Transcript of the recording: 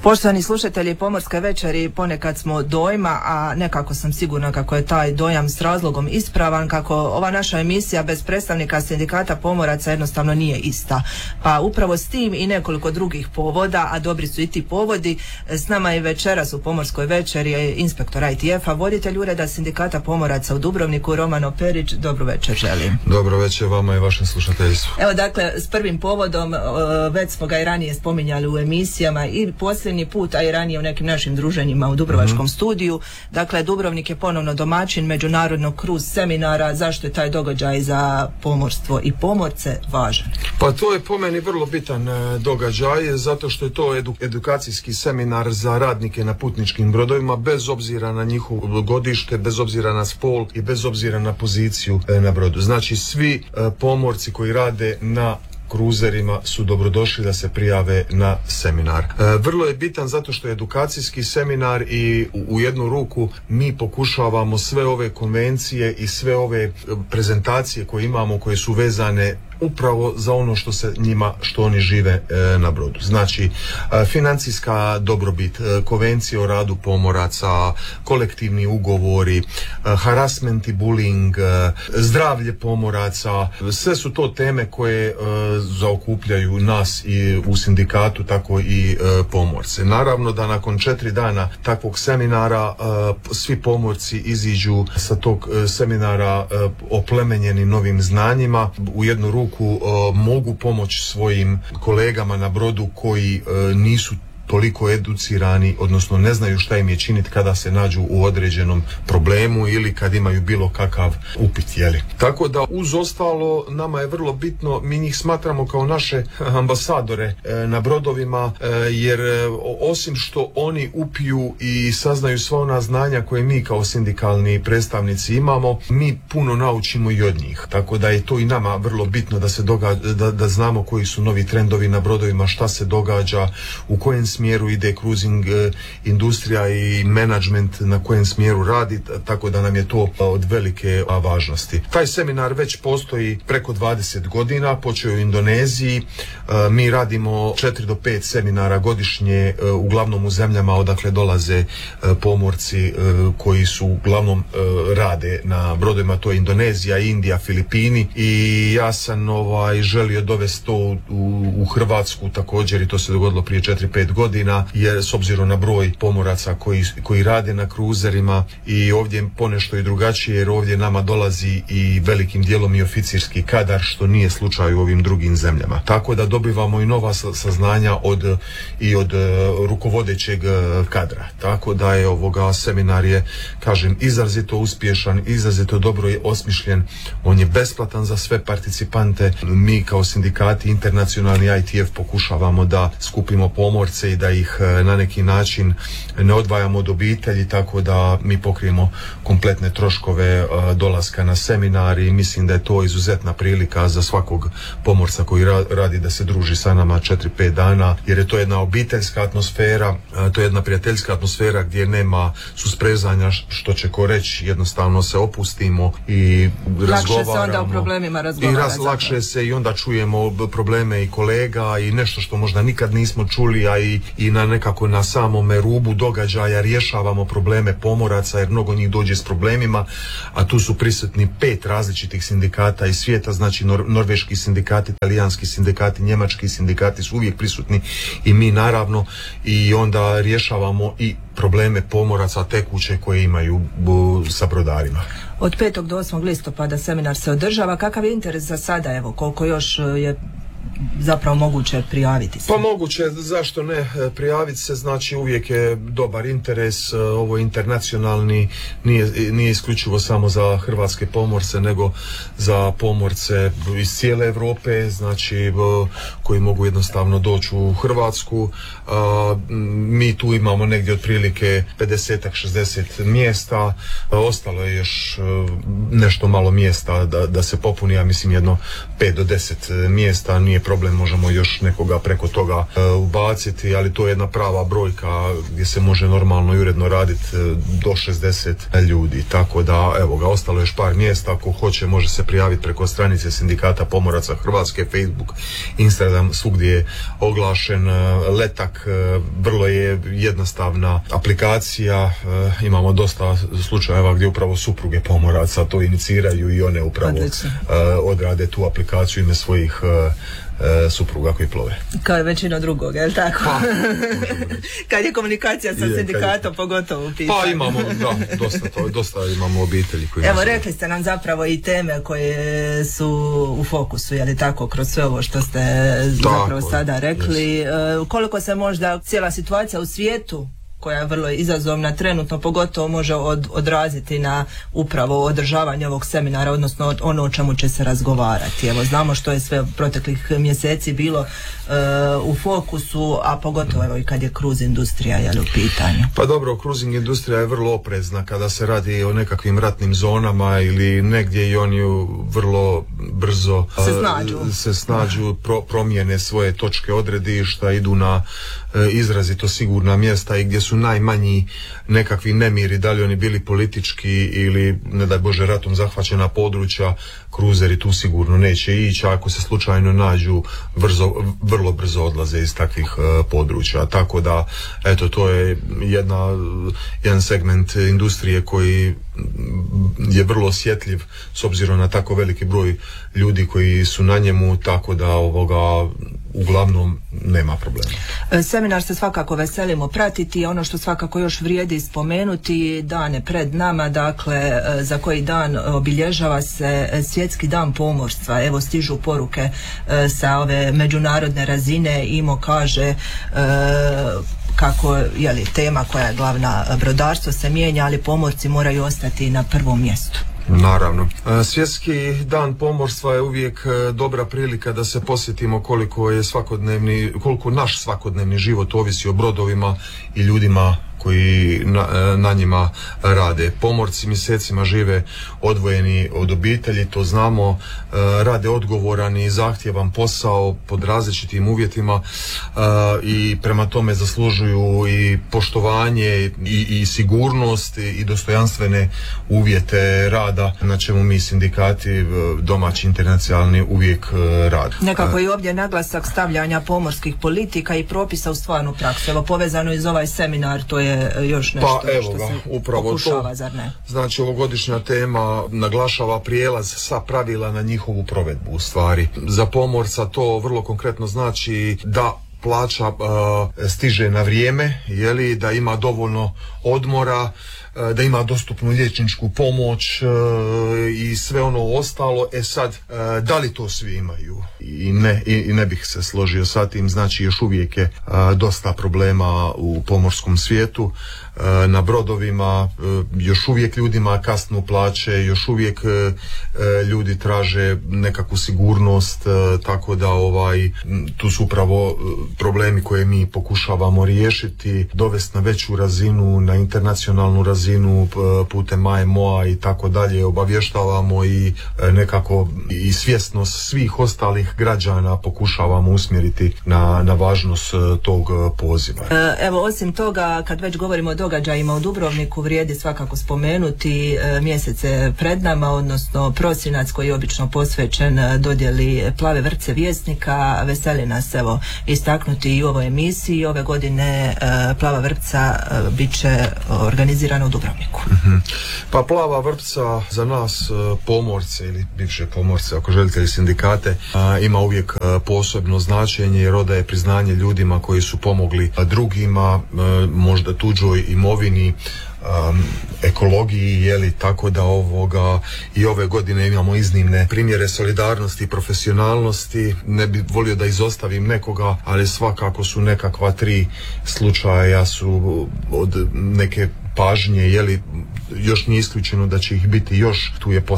Poštovani slušatelji Pomorske večeri, ponekad smo dojma, a nekako sam sigurna kako je taj dojam s razlogom ispravan, kako ova naša emisija bez predstavnika sindikata pomoraca jednostavno nije ista. Pa upravo s tim i nekoliko drugih povoda, a dobri su i ti povodi, s nama je večeras u Pomorskoj večeri inspektor ITF-a, voditelj ureda sindikata pomoraca u Dubrovniku, Romano Perić. Dobro večer želim. Dobro večer vama i vašem slušateljstvu. Evo dakle, s prvim povodom, već smo ga i ranije spominjali u emisijama i posljednji put, a i ranije u nekim našim druženjima u Dubrovačkom studiju. Dakle, Dubrovnik je ponovno domaćin međunarodnog kruz seminara. Zašto je taj događaj za pomorstvo i pomorce važan? Pa to je po meni vrlo bitan događaj, zato što je to edukacijski seminar za radnike na putničkim brodovima, bez obzira na njihovo godište, bez obzira na spol i bez obzira na poziciju na brodu. Znači, svi pomorci koji rade na kruzerima su dobrodošli da se prijave na seminar. Vrlo je bitan zato što je edukacijski seminar i u jednu ruku mi pokušavamo sve ove konvencije i sve ove prezentacije koje imamo, koje su vezane upravo za ono što oni žive na brodu. Znači, financijska dobrobit, konvencije o radu pomoraca, kolektivni ugovori, harassment i bullying, zdravlje pomoraca, sve su to teme koje zaokupljaju nas i u sindikatu, tako i pomorce. Naravno da nakon 4 dana takvog seminara svi pomorci iziđu sa tog seminara oplemenjeni novim znanjima. U jednu ruku mogu pomoći svojim kolegama na brodu koji nisu toliko educirani, odnosno ne znaju šta im je činiti kada se nađu u određenom problemu ili kad imaju bilo kakav upit, jeli. Tako da uz ostalo nama je vrlo bitno, mi njih smatramo kao naše ambasadore na brodovima, jer osim što oni upiju i saznaju sva ona znanja koje mi kao sindikalni predstavnici imamo, mi puno naučimo i od njih. Tako da je to i nama vrlo bitno da se da znamo koji su novi trendovi na brodovima, šta se događa, u kojem smjeru ide cruising industrija i menadžment, na kojem smjeru radi, tako da nam je to od velike važnosti. Taj seminar već postoji preko 20 godina, počeo u Indoneziji. Mi radimo 4 do 5 seminara godišnje, uglavnom u zemljama odakle dolaze pomorci koji su uglavnom rade na brodovima, to je Indonezija, Indija, Filipini, i ja sam želio dovesti to u Hrvatsku također, i to se dogodilo prije 4-5 godina, jer s obzirom na broj pomoraca koji rade na kruzerima, i ovdje je ponešto i drugačije, jer ovdje nama dolazi i velikim dijelom i oficirski kadar, što nije slučaj u ovim drugim zemljama. Tako da dobivamo i nova saznanja od rukovodećeg kadra. Tako da je seminar je, kažem, izrazito uspješan, izrazito dobro je osmišljen, on je besplatan za sve participante. Mi kao sindikati internacionalni ITF pokušavamo da skupimo pomorce i da ih na neki način ne odvajamo od obitelji, tako da mi pokrijemo kompletne troškove dolaska na seminar, i mislim da je to izuzetna prilika za svakog pomorca koji radi da se druži sa nama 4-5 dana, jer je to jedna obiteljska atmosfera, to je jedna prijateljska atmosfera gdje nema susprezanja, što će ko reći, jednostavno se opustimo i razgovaramo. Lakše se onda o problemima razgovara. Lakše se i onda čujemo probleme i kolega i nešto što možda nikad nismo čuli, a i nekako na samome rubu događaja rješavamo probleme pomoraca, jer mnogo njih dođe s problemima, a tu su prisutni 5 različitih sindikata iz svijeta, znači norveški sindikati, italijanski sindikati, njemački sindikati su uvijek prisutni, i mi naravno, i onda rješavamo i probleme pomoraca tekuće koje imaju sa brodarima. Od 5. do 8. listopada seminar se održava. Kakav je interes za sada? Evo, koliko još je zapravo moguće prijaviti se? Pa moguće, zašto ne prijaviti se, znači uvijek je dobar interes, ovo je internacionalni, nije isključivo samo za hrvatske pomorce, nego za pomorce iz cijele Europe, znači koji mogu jednostavno doći u Hrvatsku. Mi tu imamo negdje otprilike 50-60 mjesta, ostalo je još nešto malo mjesta da se popuni, ja mislim jedno 5 do 10 mjesta, nije problem, možemo još nekoga preko toga ubaciti, ali to je jedna prava brojka gdje se može normalno i uredno raditi do 60 ljudi, tako da evo ga, ostalo je još par mjesta, ako hoće može se prijaviti preko stranice Sindikata pomoraca Hrvatske, Facebook, Instagram, svugdje je oglašen letak, vrlo je jednostavna aplikacija, imamo dosta slučajeva gdje upravo supruge pomoraca to iniciraju i one upravo odrade tu aplikaciju ime svojih supruga koji plove. Kao i većina drugog, je li tako? Pa, kad je komunikacija sa sindikatom pogotovo u pitanju. Pa imamo, dosta imamo obitelji koji... Evo, rekli ste nam zapravo i teme koje su u fokusu, je li tako, kroz sve ovo što ste zapravo sada rekli. Koliko se možda cijela situacija u svijetu, koja je vrlo izazovna trenutno, pogotovo može odraziti na upravo održavanje ovog seminara, odnosno ono o čemu će se razgovarati. Evo, znamo što je sve proteklih mjeseci bilo u fokusu, a pogotovo evo i kad je cruise industrija u pitanju. Pa dobro, cruising industrija je vrlo oprezna kada se radi o nekakvim ratnim zonama ili negdje i oni vrlo brzo se snađu, promijene svoje točke odredišta, idu na izrazito sigurna mjesta i gdje su najmanji nekakvi nemiri, da li oni bili politički ili ne daj Bože ratom zahvaćena područja, kruzeri tu sigurno neće ići, ako se slučajno nađu vrlo brzo odlaze iz takvih područja, tako da eto, to je jedan segment industrije koji je vrlo osjetljiv s obzirom na tako veliki broj ljudi koji su na njemu, tako da uglavnom nema problema. Seminar se svakako veselimo pratiti, ono što svakako još vrijedi spomenuti, dane pred nama, dakle za koji dan obilježava se Svjetski dan pomorstva. Evo, stižu poruke sa ove međunarodne razine, IMO kaže kako je tema koja je glavna, brodarstvo se mijenja, ali pomorci moraju ostati na prvom mjestu. Naravno. Svjetski dan pomorstva je uvijek dobra prilika da se posjetimo koliko naš svakodnevni život ovisi o brodovima i ljudima koji na njima rade. Pomorci mjesecima žive odvojeni od obitelji, to znamo, rade odgovoran i zahtjevan posao pod različitim uvjetima i prema tome zaslužuju i poštovanje i sigurnost i dostojanstvene uvjete rada, na čemu mi sindikati domaći, internacionalni uvijek rade. Nekako i ovdje naglasak stavljanja pomorskih politika i propisa u stvarnu praksu. Evo, povezano iz ovaj seminar, to je još nešto što se pokušava, zar ne? Znači, ovogodišnja tema naglašava prijelaz sa pravila na njihovu provedbu u stvari. Za pomorca to vrlo konkretno znači da plaća stiže na vrijeme, da ima dovoljno odmora, da ima dostupnu liječničku pomoć i sve ono ostalo. Sad, da li to svi imaju? I ne bih se složio sa tim. Znači, još uvijek je dosta problema u pomorskom svijetu, na brodovima, još uvijek ljudima kasnu plaće, još uvijek ljudi traže nekakvu sigurnost, tako da tu su upravo problemi koje mi pokušavamo riješiti, dovesti na veću razinu, na internacionalnu razinu putem AMO-a i tako dalje. Obavještavamo i nekako i svjesnost svih ostalih građana pokušavamo usmjeriti na važnost tog poziva. Evo, osim toga, kad već govorimo o događajima u Dubrovniku, vrijedi svakako spomenuti mjesece pred nama, odnosno prosinac koji je obično posvećen dodjeli Plave vrpce Vjesnika. Veseli nas evo istaknuti i u ovoj emisiji. Ove godine Plava vrpca bit će organizirana u Dubrovniku. Pa Plava vrpca za nas pomorce ili bivše pomorce, ako želite, i sindikate, ima uvijek posebno značenje jer odaje priznanje ljudima koji su pomogli drugima, možda tuđoj imovini, ekologiji, tako da i ove godine imamo iznimne primjere solidarnosti i profesionalnosti. Ne bi volio da izostavim nekoga, ali svakako su nekakva 3 slučaja su od neke pažnje, još nije isključeno da će ih biti još. Tu je